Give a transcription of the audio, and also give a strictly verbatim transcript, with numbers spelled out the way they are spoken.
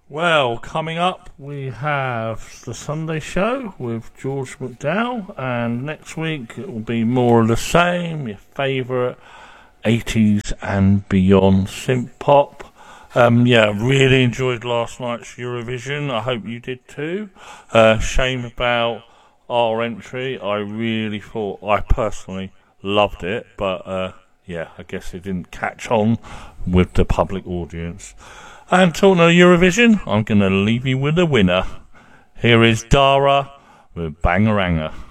Well, coming up, we have the Sunday show with George McDowell, and next week it will be more of the same, your favourite eighties and beyond synth pop. Um, yeah, really enjoyed last night's Eurovision. I hope you did too. Uh, shame about our entry. I really thought, I personally loved it, but uh, yeah, I guess it didn't catch on with the public audience. And talking of Eurovision, I'm going to leave you with a winner. Here is Dara with Bangaranga.